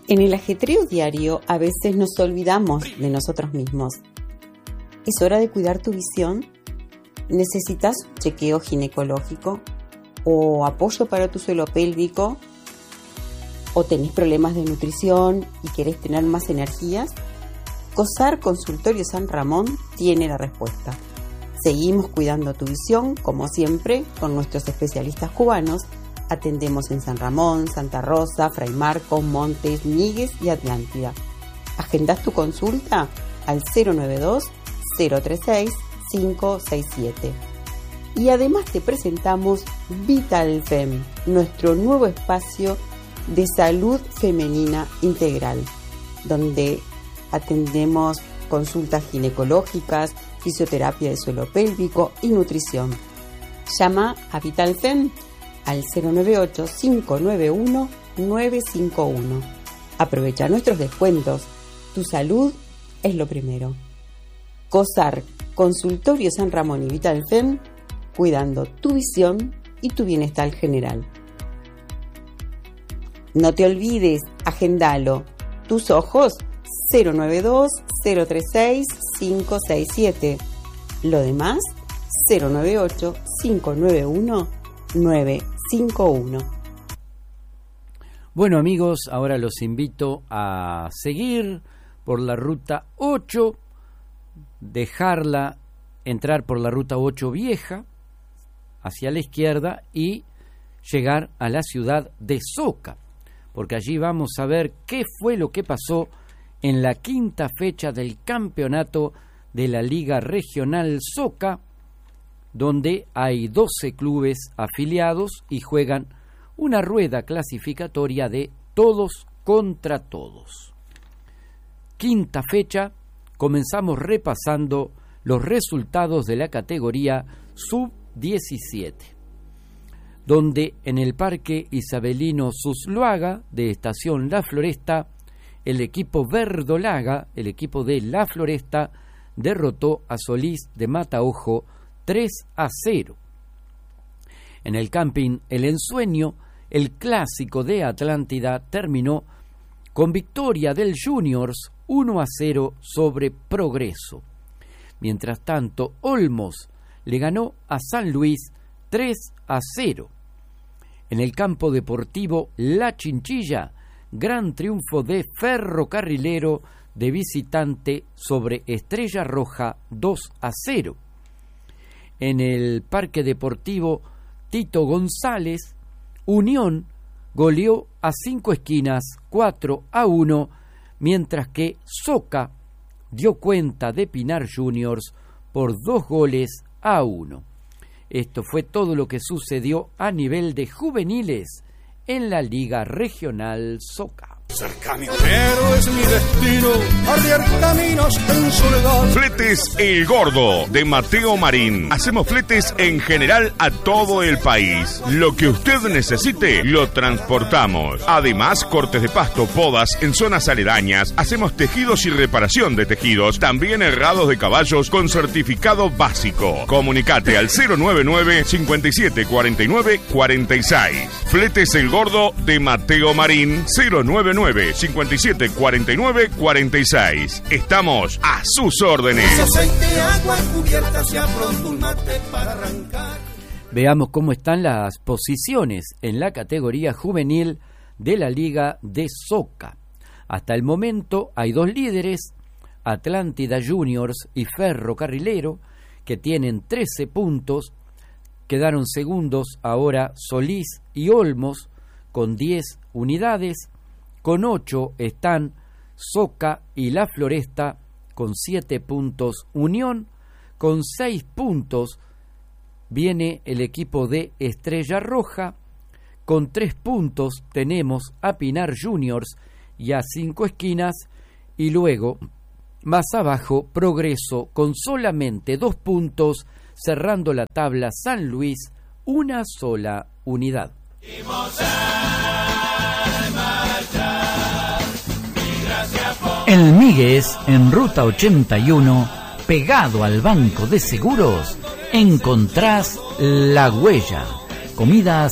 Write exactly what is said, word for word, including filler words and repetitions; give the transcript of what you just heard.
En el ajetreo diario a veces nos olvidamos de nosotros mismos. ¿Es hora de cuidar tu visión? ¿Necesitas un chequeo ginecológico? ¿O apoyo para tu suelo pélvico? ¿O tenés problemas de nutrición y querés tener más energías? COSAR Consultorio San Ramón tiene la respuesta. Seguimos cuidando tu visión, como siempre, con nuestros especialistas cubanos. Atendemos en San Ramón, Santa Rosa, Fray Marcos, Montes, Níguez y Atlántida. Agendás tu consulta al cero nueve dos, cero tres seis, cinco seis siete. Y además te presentamos Vital Fem, nuestro nuevo espacio de salud femenina integral, donde atendemos consultas ginecológicas, fisioterapia de suelo pélvico y nutrición. Llama a Vital Fem al cero nueve ocho, cinco nueve uno, nueve cinco uno. Aprovecha nuestros descuentos. Tu salud es lo primero. COSAR, Consultorio San Ramón y Vital Fem, cuidando tu visión y tu bienestar general. No te olvides, agendalo. Tus ojos, cero nueve dos, cero tres seis, cinco seis siete. Lo demás, cero nueve ocho, cinco nueve uno, nueve cinco uno. Bueno, amigos, ahora los invito a seguir por la ruta ocho, dejarla, entrar por la ruta ocho vieja hacia la izquierda y llegar a la ciudad de Soca, porque allí vamos a ver qué fue lo que pasó en la quinta fecha del campeonato de la Liga Regional Soca, donde hay doce clubes afiliados y juegan una rueda clasificatoria de todos contra todos. Quinta fecha, comenzamos repasando los resultados de la categoría sub diecisiete, donde en el Parque Isabelino Susluaga de Estación La Floresta, el equipo verdolaga, el equipo de La Floresta, derrotó a Solís de Mataojo tres a cero. En el camping El Ensueño, el clásico de Atlántida terminó con victoria del Juniors uno a cero sobre Progreso. Mientras tanto, Olmos le ganó a San Luis tres a cero. En el campo deportivo La Chinchilla, gran triunfo de Ferrocarrilero de visitante sobre Estrella Roja dos a cero. En el Parque Deportivo Tito González, Unión goleó a Cinco Esquinas cuatro a uno, mientras que Soca dio cuenta de Pinar Juniors por dos goles a uno. Esto fue todo lo que sucedió a nivel de juveniles en la Liga Regional Soca. Ser camionero es mi destino, arriar caminos en soledad. Fletes El Gordo, de Mateo Marín. Hacemos fletes en general a todo el país. Lo que usted necesite, lo transportamos. Además, cortes de pasto, podas en zonas aledañas. Hacemos tejidos y reparación de tejidos. También herrados de caballos con certificado básico. Comunicate al cero nueve nueve, cinco siete cuatro nueve, cuatro seis. Fletes El Gordo, de Mateo Marín, cero nueve nueve, cinco siete cuatro nueve, cuatro seis. Estamos a sus órdenes. Veamos cómo están las posiciones en la categoría juvenil de la Liga de Soca. Hasta el momento hay dos líderes, Atlántida Juniors y Ferrocarrilero, que tienen trece puntos. Quedaron segundos ahora Solís y Olmos con diez unidades. Con ocho están Soca y La Floresta con siete puntos. Unión con seis puntos. Viene el equipo de Estrella Roja. Con tres puntos tenemos a Pinar Juniors y a Cinco Esquinas. Y luego, más abajo, Progreso con solamente dos puntos. Cerrando la tabla, San Luis, una sola unidad. El Míguez, en Ruta ochenta y uno, pegado al Banco de Seguros, encontrás La Huella. Comidas